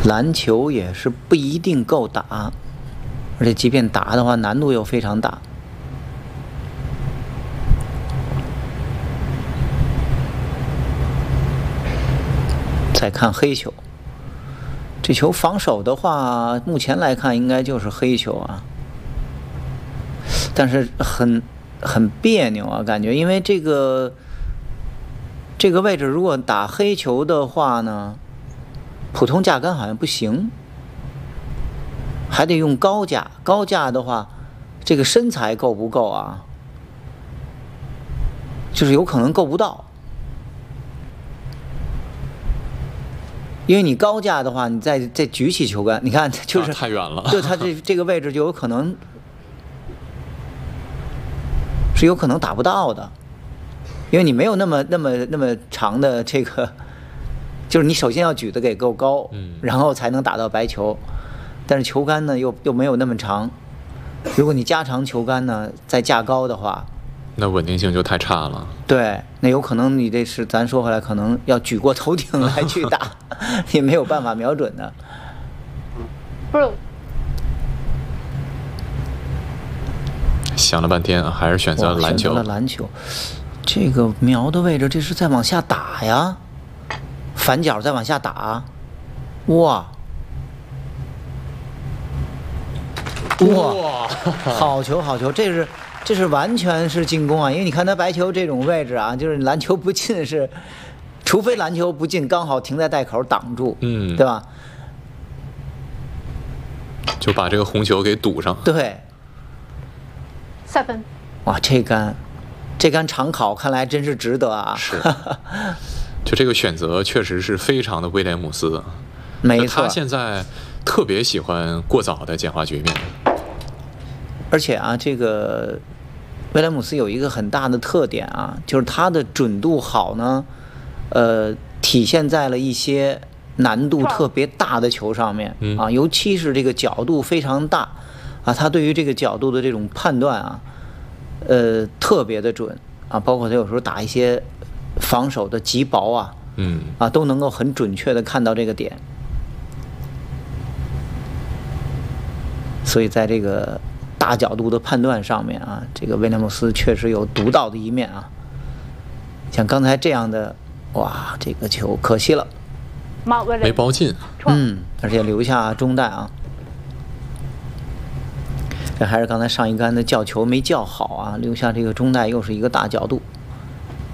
篮球也是不一定够打，而且即便打的话，难度又非常大。再看黑球，这球防守的话，目前来看应该就是黑球啊，但是很别扭啊，感觉因为这个位置如果打黑球的话呢，普通架杆好像不行，还得用高架。高架的话，这个身材够不够啊？就是有可能够不到。因为你高架的话，你再举起球杆，你看就是太远了， 对它这个位置就有可能是有可能打不到的，因为你没有那么长的这个，就是你首先要举得给够高，然后才能打到白球，但是球杆呢又没有那么长，如果你加长球杆呢再架高的话， 那稳定性就太差了。 对，那有可能你这是咱说回来，可能要举过头顶来去打，也没有办法瞄准的。 想了半天，还是选择了篮球。 选择了篮球，这个瞄的位置，这是在往下打呀，反脚再往下打，哇！好球好球，这是完全是进攻啊！因为你看他白球这种位置啊，就是篮球不进是，除非篮球不进，刚好停在袋口挡住，对吧？ 就把这个红球给堵上。 对。 7。 哇，这杆长考看来真是值得啊！ 是，就这个选择确实是非常的威廉姆斯。 没错， 他现在特别喜欢过早的简化局面。 而且啊，这个威廉姆斯有一个很大的特点啊，就是他的准度好呢，体现在了一些难度特别大的球上面啊，尤其是这个角度非常大啊，他对于这个角度的这种判断啊，特别的准啊，包括他有时候打一些防守的极薄啊，都能够很准确的看到这个点，所以在这个大角度的判断上面啊，这个威廉姆斯确实有独到的一面啊。像刚才这样的，哇，这个球可惜了， 没包进， 而且留下中袋啊。这还是刚才上一杆的叫球没叫好啊，留下这个中袋又是一个大角度。